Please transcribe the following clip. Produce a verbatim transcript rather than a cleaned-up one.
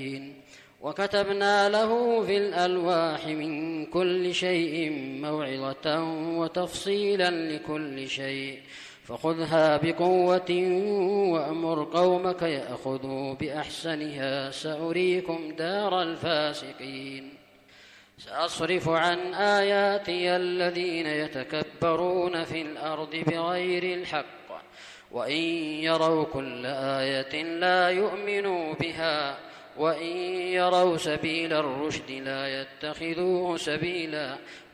وكتبنا له في الألواح من كل شيء موعظة وتفصيلا لكل شيء فخذها بقوة وأمر قومك يأخذوا بأحسنها سأريكم دار الفاسقين. سأصرف عن آياتي الذين يتكبرون في الأرض بغير الحق وإن يروا كل آية لا يؤمنوا بها وإن يروا سبيل الرشد لا يتخذوه سبيلا